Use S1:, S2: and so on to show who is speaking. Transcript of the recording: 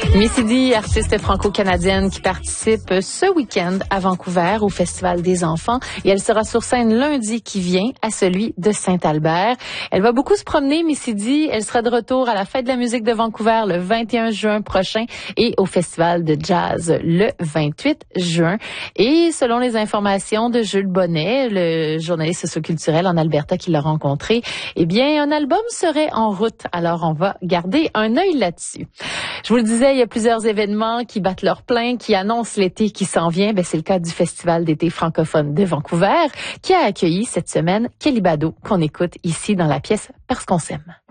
S1: Missy D, artiste franco-canadienne qui participe ce week-end à Vancouver au Festival des enfants et elle sera sur scène lundi qui vient à celui de Saint-Albert. Elle va beaucoup se promener, Missy D. Elle sera de retour à la Fête de la musique de Vancouver le 21 juin prochain et au Festival de jazz le 28 juin. Et selon les informations de Jules Bonnet, le journaliste socioculturel en Alberta qui l'a rencontré, eh bien, un album serait en route. Alors, on va garder un œil là-dessus. Je vous le disais, il y a plusieurs événements qui battent leur plein, qui annoncent l'été qui s'en vient. C'est le cas du Festival d'été francophone de Vancouver, qui a accueilli cette semaine Kelly Bado, qu'on écoute ici dans la pièce Parce qu'on s'aime.